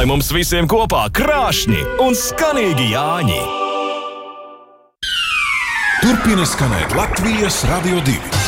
lai mums visiem kopā krāšņi un skanīgi Jāņi. Turpina skanēt Latvijas Radio 2.